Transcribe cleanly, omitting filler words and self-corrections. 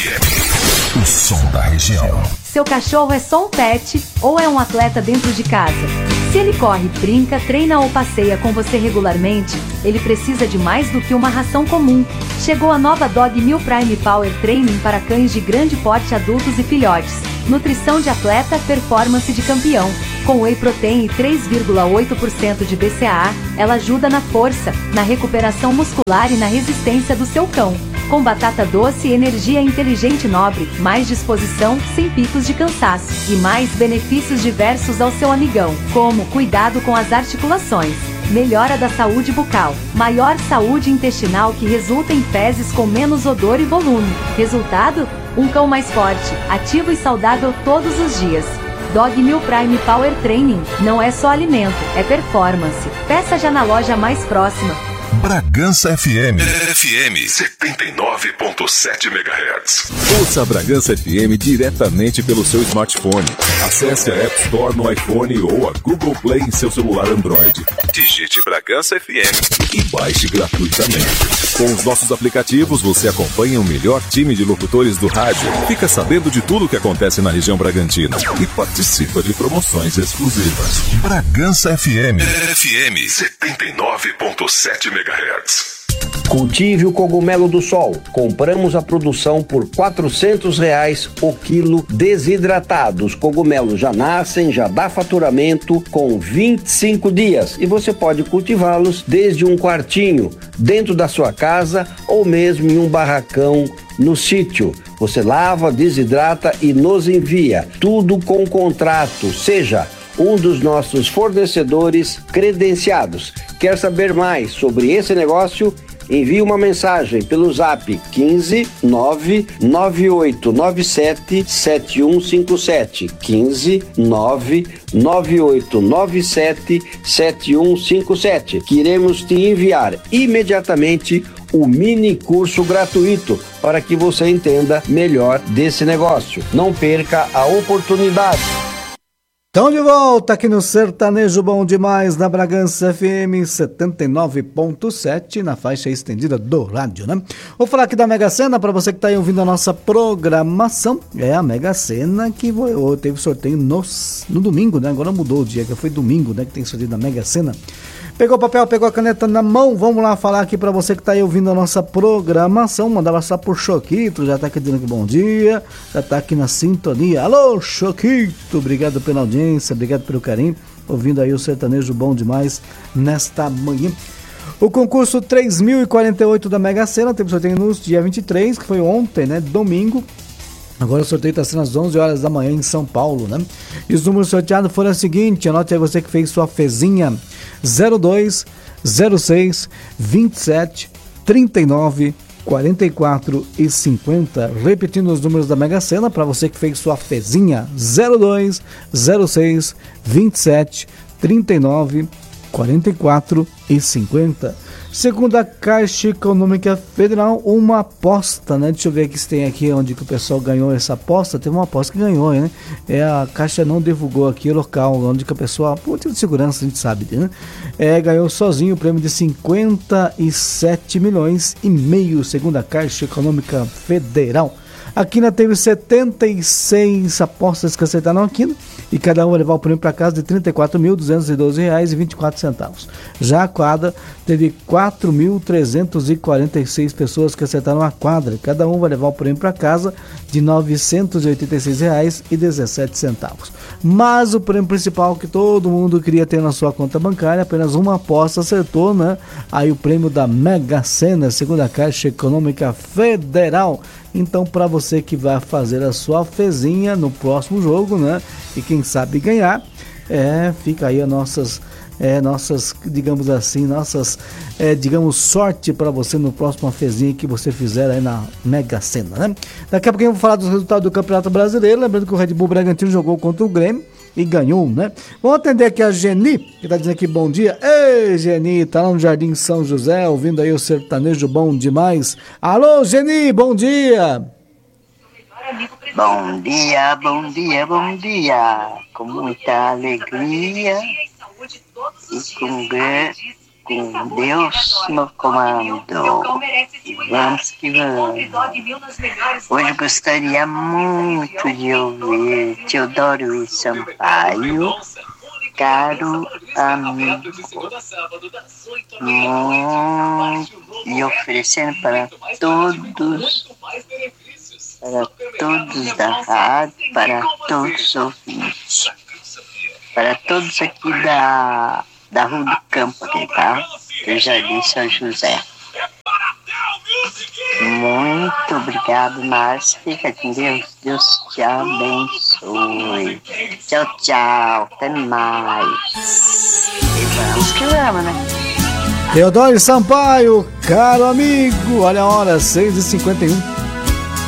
FM, o som da região. Seu cachorro é só um pet ou é um atleta dentro de casa? Se ele corre, brinca, treina ou passeia com você regularmente, ele precisa de mais do que uma ração comum. Chegou a nova Dog Meal Prime Power Training para cães de grande porte, adultos e filhotes. Nutrição de atleta, performance de campeão. Com whey protein e 3,8% de BCAA, ela ajuda na força, na recuperação muscular e na resistência do seu cão. Com batata doce, energia inteligente e nobre, mais disposição, sem picos de cansaço e mais benefícios diversos ao seu amigão, como cuidado com as articulações, melhora da saúde bucal, maior saúde intestinal que resulta em fezes com menos odor e volume. Resultado? Um cão mais forte, ativo e saudável todos os dias. Dog Meal Prime Power Training não é só alimento, é performance. Peça já na loja mais próxima. Bragança FM. FM 79.7 MHz. Ouça a Bragança FM diretamente pelo seu smartphone. Acesse a App Store no iPhone ou a Google Play em seu celular Android. Digite Bragança FM e baixe gratuitamente. Com os nossos aplicativos, você acompanha o melhor time de locutores do rádio, fica sabendo de tudo o que acontece na região Bragantina e participa de promoções exclusivas. Bragança FM. FM 79.7 MHz. Cultive o cogumelo do sol. Compramos a produção por R$400 o quilo desidratado. Os cogumelos já nascem, já dá faturamento com 25 dias e você pode cultivá-los desde um quartinho, dentro da sua casa ou mesmo em um barracão no sítio. Você lava, desidrata e nos envia. Tudo com contrato, seja um dos nossos fornecedores credenciados. Quer saber mais sobre esse negócio? Envie uma mensagem pelo zap 15 99897 7157. 15 99897 7157. Que iremos te enviar imediatamente o mini curso gratuito para que você entenda melhor desse negócio. Não perca a oportunidade. Estão de volta aqui no Sertanejo Bom Demais, na Bragança FM 79.7, na faixa estendida do rádio, né? Vou falar aqui da Mega Sena, para você que está aí ouvindo a nossa programação. É a Mega Sena que teve sorteio no domingo, né? Agora mudou o dia, que foi domingo, né? Que tem sorteio da Mega Sena. Pegou o papel, pegou a caneta na mão, vamos lá falar aqui pra você que tá aí ouvindo a nossa programação. Mandar passar por Choquito, já tá aqui dizendo que bom dia, já tá aqui na sintonia. Alô, Choquito, obrigado pela audiência, obrigado pelo carinho, ouvindo aí o Sertanejo Bom Demais nesta manhã. O concurso 3048 da Mega Sena teve sorteio no dia 23, que foi ontem, né, domingo. Agora o sorteio está sendo às 11 horas da manhã em São Paulo, né? E os números sorteados foram o seguinte, anote aí você que fez sua fezinha: 02, 06, 27, 39, 44 e 50. Repetindo os números da Mega Sena para você que fez sua fezinha: 02, 06, 27, 39, 44 e 50. Segundo a Caixa Econômica Federal, uma aposta, né? Deixa eu ver aqui se tem aqui onde que o pessoal ganhou essa aposta. Teve uma aposta que ganhou, né? A Caixa não divulgou aqui o local onde que a pessoa, por motivo de segurança, a gente sabe, né? Ganhou sozinho o prêmio de 57 milhões e meio, segundo a Caixa Econômica Federal. A Quina teve 76 apostas que acertaram a Quina e cada um vai levar o prêmio para casa de R$ 34.212,24. Já a quadra teve 4.346 pessoas que acertaram a quadra. Cada um vai levar o prêmio para casa de R$ 986,17. Mas o prêmio principal que todo mundo queria ter na sua conta bancária, apenas uma aposta acertou, né? Aí o prêmio da Mega Sena, segundo a Caixa Econômica Federal. Então, para você que vai fazer a sua fezinha no próximo jogo, né? E quem sabe ganhar, fica aí nossas, digamos assim, sorte para você no próximo fezinha que você fizer aí na Mega Sena, né? Daqui a pouquinho eu vou falar dos resultados do Campeonato Brasileiro, lembrando que o Red Bull Bragantino jogou contra o Grêmio e ganhou, né? Vamos atender aqui a Geni, que tá dizendo aqui bom dia. Ei, Geni, tá lá no Jardim São José, ouvindo aí o Sertanejo Bom Demais. Alô, Geni, bom dia! Bom dia, bom dia, bom dia, com muita alegria e com Deus no comando. Vamos que vamos. Hoje gostaria muito de ouvir Teodoro Sampaio, caro amigo. E oferecendo para todos da rádio, para todos os ouvintes, para todos aqui da Rua do Campo, aqui, tá? Eu já disse São José. Muito obrigado, Márcio. Fica com Deus. Deus te abençoe. Tchau, tchau. Até mais. E vamos que vamos, né? Teodoro Sampaio, caro amigo. Olha a hora, 6h51.